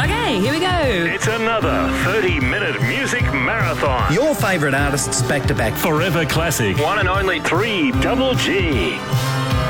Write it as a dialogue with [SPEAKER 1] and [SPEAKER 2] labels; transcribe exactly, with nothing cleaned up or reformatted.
[SPEAKER 1] Okay, here we go.
[SPEAKER 2] It's another thirty-minute music marathon.
[SPEAKER 3] Your favourite artists back to back.
[SPEAKER 2] Forever Classic. One and only three Double G.